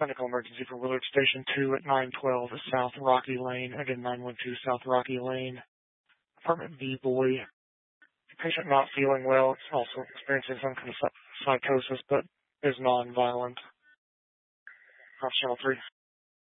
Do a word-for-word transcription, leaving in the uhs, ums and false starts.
Medical emergency for Willard Station two at nine twelve South Rocky Lane. Again, nine one two South Rocky Lane. Apartment B boy. Patient not feeling well. Also experiencing some kind of psychosis, but is non-violent. House Channel three.